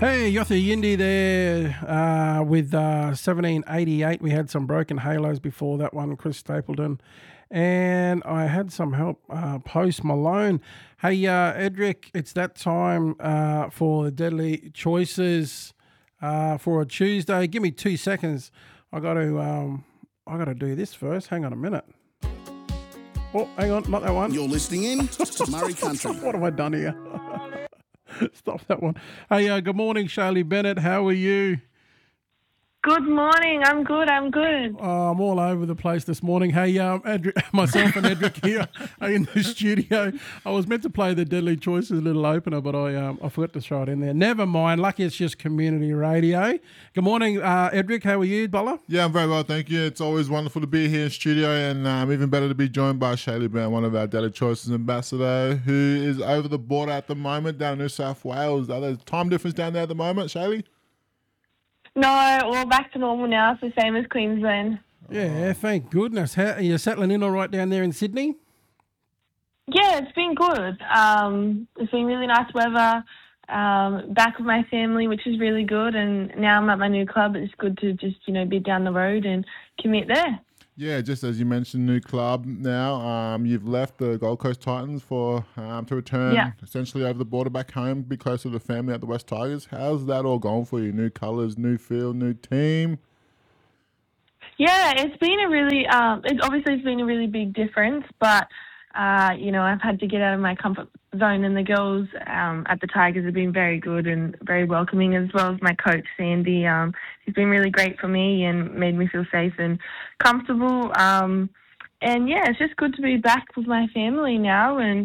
Hey, Yotha Yindi there with 1788. We had some Broken Halos before that one, Chris Stapleton. And I had some help, Post Malone. Hey, Edric, it's that time for the Deadly Choices for a Tuesday. Give me 2 seconds. I got to do this first. Hang on a minute. Oh, hang on, not that one. You're listening in to Murray Country. What have I done here? Stop that one. Hey, good morning, Shaylee Bennett. How are you? Good morning. I'm good. Oh, I'm all over the place this morning. Hey, myself and Edric here are in the studio. I was meant to play the Deadly Choices little opener, but I forgot to throw it in there. Never mind. Lucky it's just community radio. Good morning, Edric. How are you, Bella? Yeah, I'm very well, thank you. It's always wonderful to be here in studio, and even better to be joined by Shaylee Bennett, one of our Deadly Choices ambassador, who is over the border at the moment down in New South Wales. Are there time difference down there at the moment, Shaylee? No, we're back to normal now. It's the same as Queensland. Yeah, thank goodness. How, are you settling in all right down there in Sydney? Yeah, it's been good. It's been really nice weather. Back with my family, which is really good. And now I'm at my new club. It's good to just, be down the road and commute there. Yeah, just as you mentioned, new club now. You've left the Gold Coast Titans for to return essentially over the border back home, be closer to the family at the West Tigers. How's that all going for you? New colours, new field, new team? Yeah, it's been a really, it's been a really big difference, but, I've had to get out of my comfort zone, and the girls at the Tigers have been very good and very welcoming, as well as my coach, Sandy. He's been really great for me and made me feel safe and comfortable. It's just good to be back with my family now and,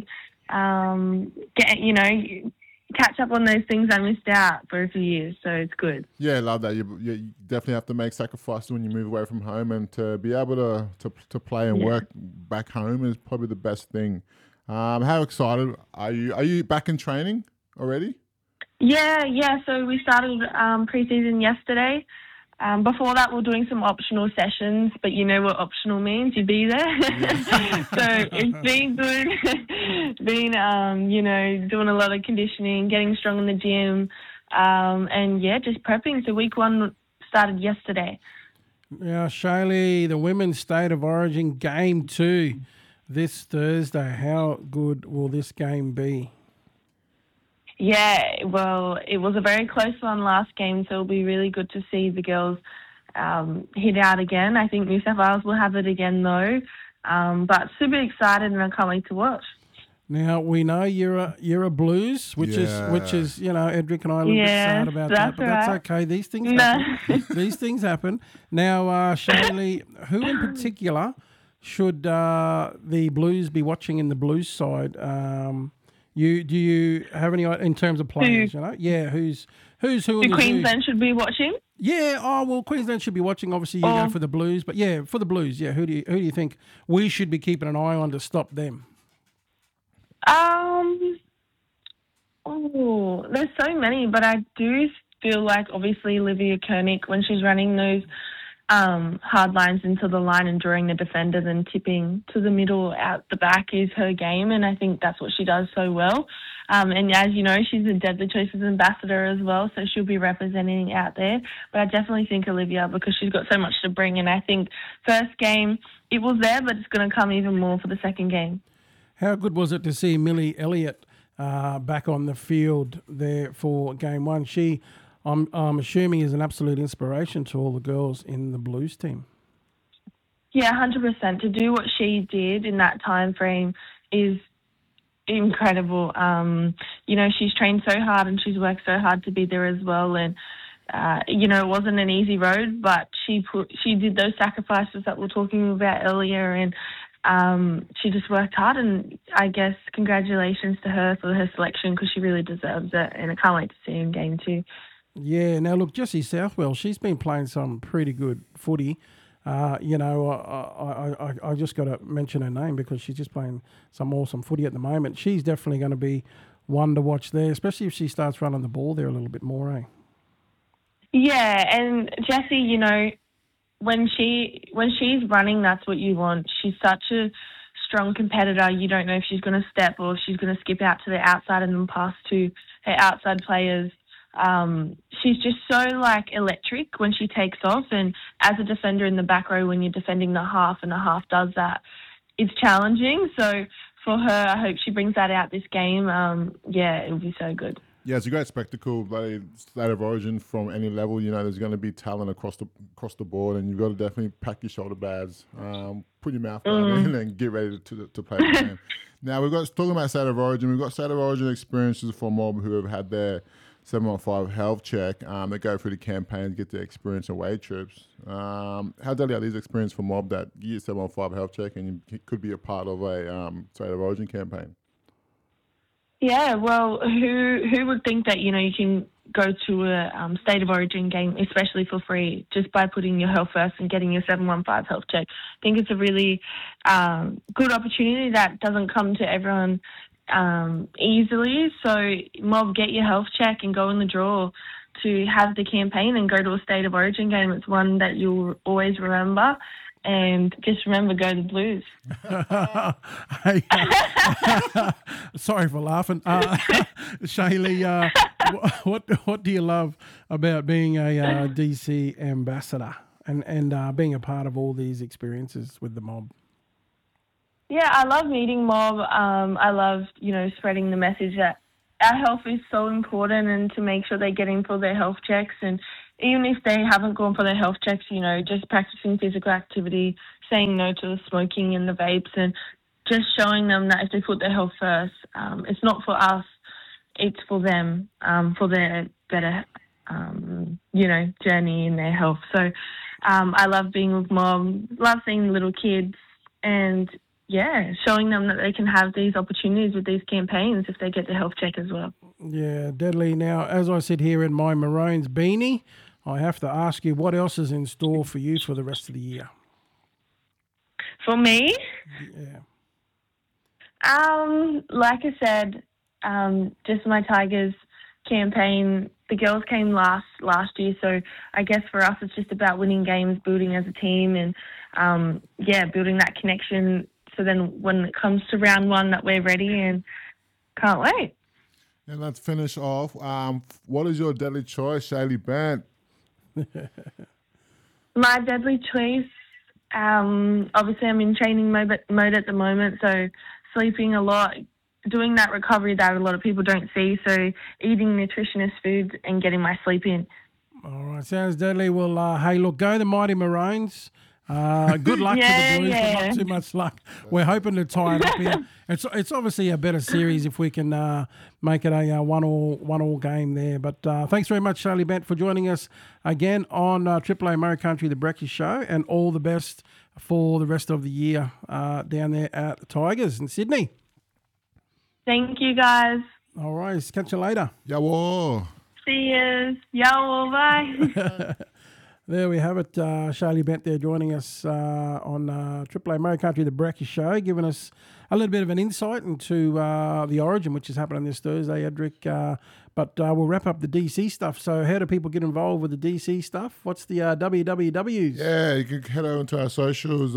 catch up on those things I missed out for a few years, so it's good. Yeah, I love that. You definitely have to make sacrifices when you move away from home, and to be able to play and work back home is probably the best thing. How excited are you? Are you back in training already? Yeah. So we started pre-season yesterday. Before that, we're doing some optional sessions, but you know what optional means? You be there. Yeah. So it's been good. Been, doing a lot of conditioning, getting strong in the gym, just prepping. So week 1 started yesterday. Now, Shaylee, the Women's State of Origin Game 2 this Thursday. How good will this game be? Yeah, well, it was a very close one last game, so it'll be really good to see the girls hit out again. I think New South Wales will have it again, though. But super excited, and I can't wait to watch. Now, we know you're a Blues, which is Edric and I are a little bit sad about that, but that's okay. These things happen. These things happen. Now, Shaylee, who in particular should the Blues be watching in the Blues side? Do you have any in terms of players? Who? Who's who? Who Queensland should be watching? Yeah. Oh well, Queensland should be watching. Obviously, you go for the Blues, but yeah, for the Blues, yeah. Who do you think we should be keeping an eye on to stop them? There's so many, but I do feel like obviously Olivia Koenig, when she's running those hard lines into the line and drawing the defender, then tipping to the middle out the back is her game, and I think that's what she does so well. And as you know, she's a Deadly Choices ambassador as well, so she'll be representing out there. But I definitely think Olivia, because she's got so much to bring, and I think first game it was there, but it's going to come even more for the second game. How good was it to see Millie Elliott back on the field there for game 1? She, I'm assuming, is an absolute inspiration to all the girls in the Blues team. Yeah, 100%. To do what she did in that time frame is incredible. She's trained so hard and she's worked so hard to be there as well. And, it wasn't an easy road, but she did those sacrifices that we're talking about earlier, and she just worked hard, and I guess congratulations to her for her selection, because she really deserves it, and I can't wait to see her in game 2. Yeah, now look, Jessie Southwell, she's been playing some pretty good footy. I just got to mention her name because she's just playing some awesome footy at the moment. She's definitely going to be one to watch there, especially if she starts running the ball there a little bit more, eh? Yeah, and Jessie, when she's running, that's what you want. She's such a strong competitor. You don't know if she's going to step or if she's going to skip out to the outside and then pass to her outside players. She's just so like electric when she takes off. And as a defender in the back row, when you're defending the half and the half does that, it's challenging. So for her, I hope she brings that out this game. Yeah, it'll be so good. Yeah, it's a great spectacle. Like State of Origin from any level, you know, there's going to be talent across the board, and you've got to definitely pack your shoulder pads, put your mouth down in, and get ready to play the game. Now we've got talking about State of Origin. We've got State of Origin experiences for mob who have had their 715 health check. They go through the campaigns, get the experience away trips. How deadly are these experiences for mob that get 715 health check and you could be a part of a State of Origin campaign? Yeah, well, who would think that, you know, you can go to a State of Origin game, especially for free, just by putting your health first and getting your 715 health check. I think it's a really good opportunity that doesn't come to everyone easily. So, mob, get your health check and go in the draw to have the campaign and go to a State of Origin game. It's one that you'll always remember. And just remember, go the Blues. Hey, sorry for laughing. Shaylee, what do you love about being a DC ambassador and being a part of all these experiences with the mob? Yeah, I love meeting mob. I love, you know, spreading the message that our health is so important and to make sure they get in for their health checks. And even if they haven't gone for their health checks, you know, just practicing physical activity, saying no to the smoking and the vapes, and just showing them that if they put their health first, it's not for us, it's for them, for their better, you know, journey in their health. So I love being with mom, love seeing little kids, and yeah, showing them that they can have these opportunities with these campaigns if they get their health check as well. Yeah, deadly. Now, as I sit here in my Maroons beanie, I have to ask you, what else is in store for you for the rest of the year? For me? Yeah. Like I said, just my Tigers campaign. The girls came last year, so I guess for us it's just about winning games, building as a team, and building that connection. So then when it comes to round one, that we're ready and can't wait. And let's finish off. What is your deadly choice, Shaylee Bent? My deadly choice, obviously I'm in training mode at the moment, so sleeping a lot, doing that recovery that a lot of people don't see, so eating nutritionist foods and getting my sleep in. All right, sounds deadly. Well, hey, look, go the Mighty Maroons. Good luck to the Blues, but not too much luck. We're hoping to tie it up here. It's obviously a better series if we can make it a one all game there. But thanks very much, Shaylee Bent, for joining us again on Triple A Murray Country, the Breakfast Show, and all the best for the rest of the year down there at the Tigers in Sydney. Thank you, guys. All right, catch you later. Yawo. See you. Yawo, bye. There we have it. Shaylee Bent there joining us on Triple A Murray Country, the Breakfast Show, giving us a little bit of an insight into the Origin, which is happening this Thursday, Edric. But we'll wrap up the DC stuff. So how do people get involved with the DC stuff? What's the wwws? Yeah, you can head over to our socials,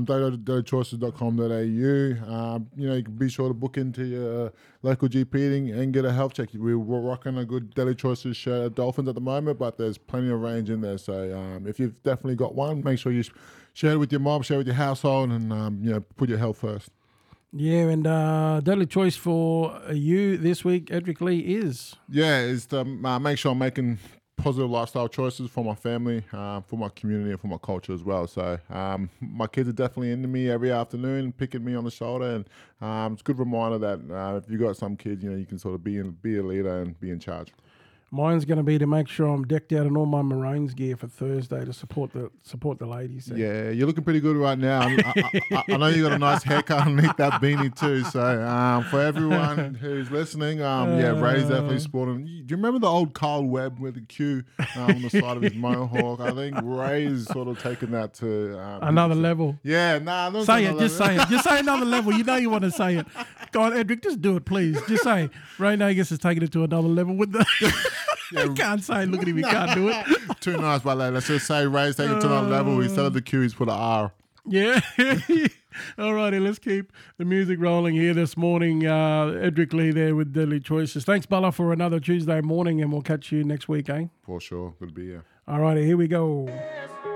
www.choices.com.au. You can be sure to book into your local GP and get a health check. We're rocking a good Daily Choices shirt at Dolphins at the moment, but there's plenty of range in there. So if you've definitely got one, make sure you share it with your mom, share it with your household, and put your health first. Yeah, and deadly choice for you this week, Edric Lee, is? Yeah, is to make sure I'm making positive lifestyle choices for my family, for my community, and for my culture as well. So my kids are definitely into me every afternoon, picking me on the shoulder, and it's a good reminder that if you've got some kids, you can sort of be a leader and be in charge. Mine's going to be to make sure I'm decked out in all my Maroons gear for Thursday to support the ladies. So. Yeah, you're looking pretty good right now. I know you got a nice haircut underneath that beanie too. So for everyone who's listening, Ray's definitely sporting. Do you remember the old Carl Webb with the Q on the side of his mohawk? I think Ray's sort of taken that to another level. Yeah, say it. Just say it. Just say another level. You know you want to say it. Go on, Edric. Just do it, please. Just say Ray Nagus has taken it to another level with the. I can't say, look at him, he can't do it. Too nice, but let's just say Ray's taking it to another level. Instead of the Q, he's put an R. Yeah. All righty, let's keep the music rolling here this morning. Edric Lee there with Deadly Choices. Thanks, Bella, for another Tuesday morning, and we'll catch you next week, eh? For sure. Good to be here. All righty, here we go.